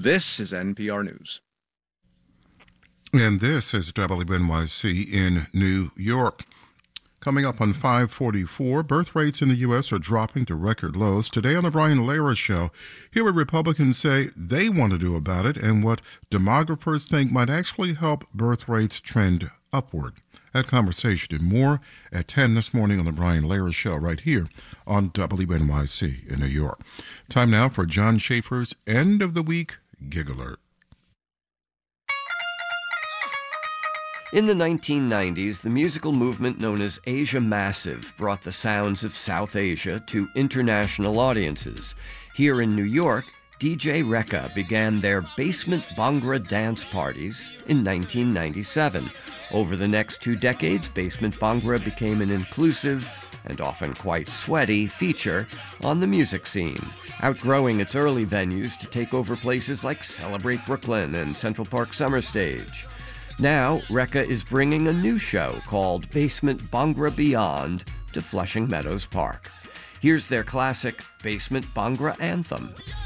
This is NPR News. And this is WNYC in New York. Coming up on 544, birth rates in the U.S. are dropping to record lows. Today on the Brian Lehrer Show, hear what Republicans say they want to do about it and what demographers think might actually help birth rates trend upward. That conversation and more at 10 this morning on the Brian Lehrer Show right here on WNYC in New York. Time now for John Schaefer's End of the Week Gig Alert. In the 1990s, the musical movement known as Asia Massive brought the sounds of South Asia to international audiences. Here in New York, DJ Rekka began their Basement Bhangra dance parties in 1997. Over the next 2 decades, Basement Bhangra became an inclusive and often quite sweaty feature on the music scene, outgrowing its early venues to take over places like Celebrate Brooklyn and Central Park Summer Stage. Now, Rekka is bringing a new show called Basement Bhangra Beyond to Flushing Meadows Park. Here's their classic Basement Bhangra anthem.